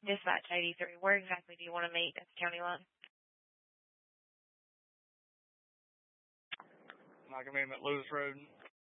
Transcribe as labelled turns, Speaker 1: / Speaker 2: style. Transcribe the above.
Speaker 1: Dispatch 83. Where exactly do you want to meet at the county line?
Speaker 2: I can meet him at Lewis Road.